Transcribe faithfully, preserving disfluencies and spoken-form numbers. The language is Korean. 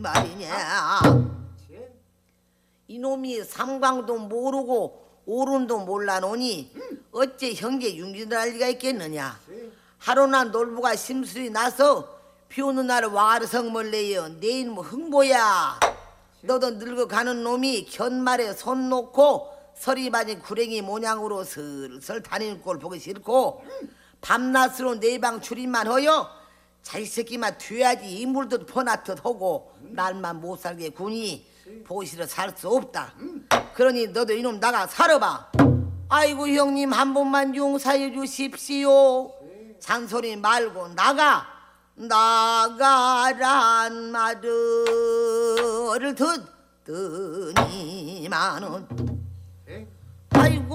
말이냐. 이놈이 삼광도 모르고 오른도 몰라노니 어째 형제 융진을 할 리가 있겠느냐. 하루나 놀부가 심술이 나서 비 오는 날 와르성물 내여 내 이놈 흥보야. 너도 늙어가는 놈이 견말에 손 놓고 서리바지 구랭이 모양으로 슬슬 다니는 꼴 보기 싫고 밤낮으로 내 방 출입만 허여 자식새끼만 뒤야지 인물도 퍼나듯 하고 날만 못 살게 구니 보기 싫어 살 수 없다. 그러니 너도 이놈 나가 살아봐. 아이고 형님 한 번만 용서해 주십시오. 잔소리 말고 나가. 나가란 말을 듣더니만은 아이고